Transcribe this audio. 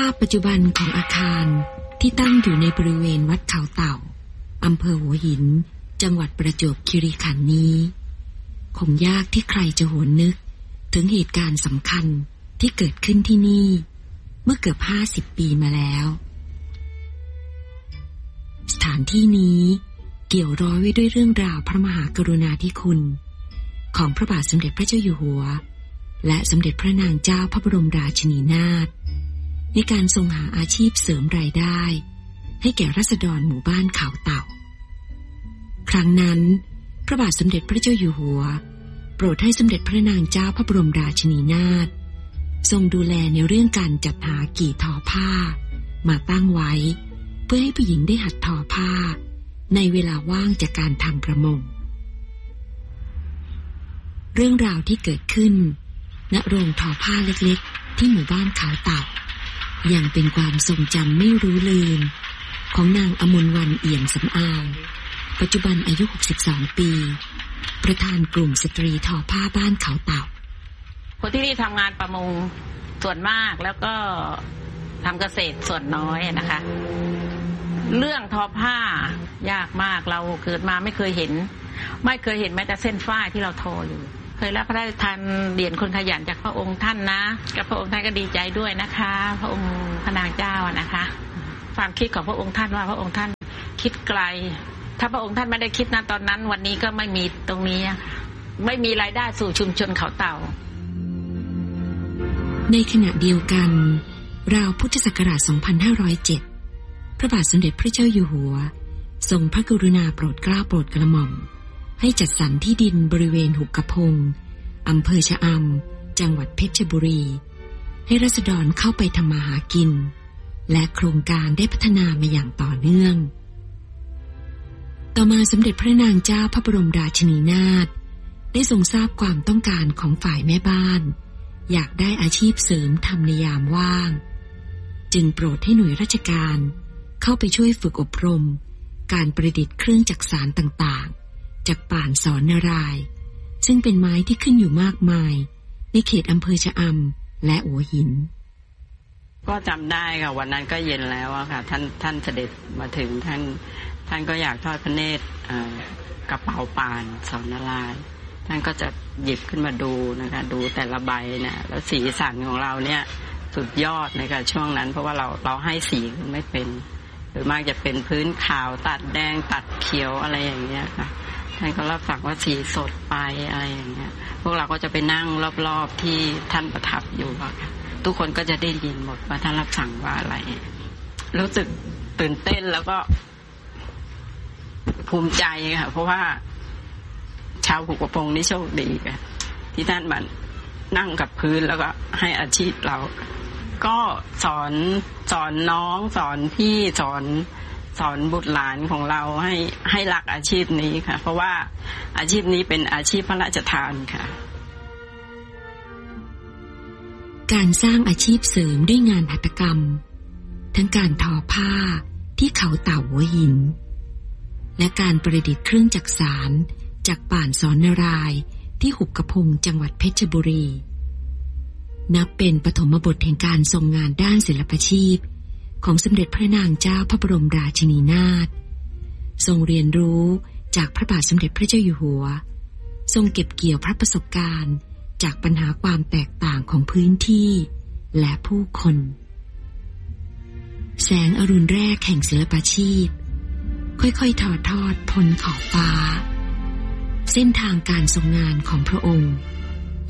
าพปัจจุบันของอาคารที่ตั้งอยู่ในบริเวณวัดเขาเต่าอำเภอหัวหินจังหวัดประจวบคีรีขันธ์นี้คงยากที่ใครจะหวนนึกถึงเหตุการณ์สำคัญที่เกิดขึ้นที่นี่เมื่อเกือบ50 ปีมาแล้วสถานที่นี้เกี่ยวร้อยไว้ด้วยเรื่องราวพระมหากรุณาธิคุณของพระบาทสมเด็จพระเจ้าอยู่หัวและสมเด็จพระนางเจ้าพระบรมราชินีนาถในการทรงหาอาชีพเสริมรายได้ให้แก่ราษฎรหมู่บ้านเขาเต่าครั้งนั้นพระบาทสมเด็จพระเจ้าอยู่หัวโปรดให้สมเด็จพระนางเจ้าพระบรมราชินีนาถทรงดูแลในเรื่องการจัดหากี่ทอผ้ามาตั้งไว้เพื่อให้ผู้หญิงได้หัดทอผ้าในเวลาว่างจากการทำประมงเรื่องราวที่เกิดขึ้นณโรงทอผ้าเล็กๆที่หมู่บ้านเขาเต่ายังเป็นความทรงจำไม่รู้ลืมของนางอมรวรรณเอี่ยมสำอางปัจจุบันอายุ62 ปีประธานกลุ่มสตรีทอผ้าบ้านเขาเต่าคนที่นี่ทำงานประมงส่วนมากแล้วก็ทำเกษตรส่วนน้อยนะคะเรื่องทอผ้ายากมากเราเกิดมาไม่เคยเห็นแม้แต่เส้นฝ้ายที่เราทออยู่เคยรับพระราชทานเหรียญคนขยันจากพระองค์ท่านนะกับพระองค์ท่านก็ดีใจด้วยนะคะพระองค์พระนางเจ้านะคะความคิดของพระองค์ท่านว่าพระองค์ท่านคิดไกลถ้าพระองค์ท่านไม่ได้คิดนะตอนนั้นวันนี้ก็ไม่มีตรงนี้ไม่มีรายได้สู่ชุมชนเขาเต่าในขณะเดียวกันราวพุทธศักราช 2507 พระบาทสมเด็จพระเจ้าอยู่หัวทรงพระกรุณาโปรดเกล้าโปรดกระหม่อมให้จัดสรรที่ดินบริเวณหุบกระพงอำเภอชะอำจังหวัดเพชรบุรีให้ราษฎรเข้าไปทำมาหากินและโครงการได้พัฒนามาอย่างต่อเนื่องต่อมาสมเด็จพระนางเจ้าพระบรมราชินีนาถได้ทรงทราบความต้องการของฝ่ายแม่บ้านอยากได้อาชีพเสริมทำในยามว่างจึงโปรดให้หน่วยราชการเข้าไปช่วยฝึกอบรมการประดิษฐ์เครื่องจักสานต่างๆจากป่านสอนนารายณ์ซึ่งเป็นไม้ที่ขึ้นอยู่มากมายในเขตอำเภอชะอำและหัวหินก็จำได้ค่ะวันนั้นก็เย็นแล้วอะค่ะท่านเสด็จมาถึงท่านก็อยากทอดพระเนตรกระเป๋าป่านสอนนารายณ์ท่านก็จะหยิบขึ้นมาดูนะคะดูแต่ละใบเนี่ยแล้วสีสันของเราเนี่ยสุดยอดนะคะช่วงนั้นเพราะว่าเราให้สีไม่เป็นหรือมากจะเป็นพื้นขาวตัดแดงตัดเขียวอะไรอย่างเงี้ยค่ะท่านก็รับสั่งว่าสีสดไปอะไรอย่างเงี้ยพวกเราก็จะไปนั่งรอบๆที่ท่านประทับอยู่ค่ะทุกคนก็จะได้ยินหมดว่าท่านรับสั่งว่าอะไรรู้สึกตื่นเต้นแล้วก็ภูมิใจค่ะเพราะว่าชาวหุบกระพงนี่โชคดีค่ะที่ท่านมานั่งกับพื้นแล้วก็ให้อาชีพเราก็สอนน้องสอนพี่สอนบุตรหลานของเราให้รักอาชีพนี้ค่ะเพราะว่าอาชีพนี้เป็นอาชีพพระราชทานค่ะการสร้างอาชีพเสริมด้วยงานหัตถกรรมทั้งการทอผ้าที่เขาเต่าหัวหินและการประดิษฐ์เครื่องจักสานจากป่านสอนนารายณ์ที่หุบกระพงจังหวัดเพชรบุรีนับเป็นปฐมบทแห่งการทรงงานด้านศิลปาชีพของสมเด็จพระนางเจ้าพระบรมราชินีนาถทรงเรียนรู้จากพระบาทสมเด็จพระเจ้าอยู่หัวทรงเก็บเกี่ยวพระประสบการณ์จากปัญหาความแตกต่างของพื้นที่และผู้คนแสงอรุณแรกแห่งศิลปาชีพค่อยๆทอดพ้นขอบฟ้าเส้นทางการทรงงานของพระองค์